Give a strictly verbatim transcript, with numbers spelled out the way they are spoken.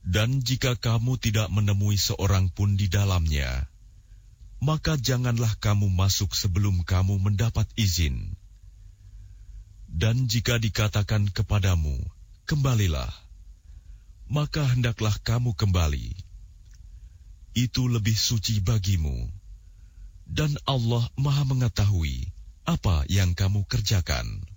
Dan jika kamu tidak menemui seorang pun di dalamnya, maka janganlah kamu masuk sebelum kamu mendapat izin. Dan jika dikatakan kepadamu, kembalilah, maka hendaklah kamu kembali. Itu lebih suci bagimu. Dan Allah Maha mengetahui apa yang kamu kerjakan.